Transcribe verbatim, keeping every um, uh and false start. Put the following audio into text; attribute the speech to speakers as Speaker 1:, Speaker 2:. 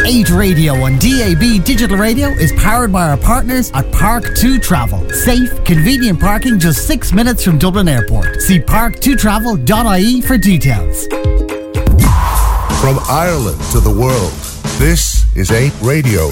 Speaker 1: eight Radio on D A B Digital Radio is powered by our partners at Park two Travel. Safe, convenient parking just six minutes from Dublin Airport. See park two travel dot I E for details.
Speaker 2: From Ireland to the world, this is eight Radio.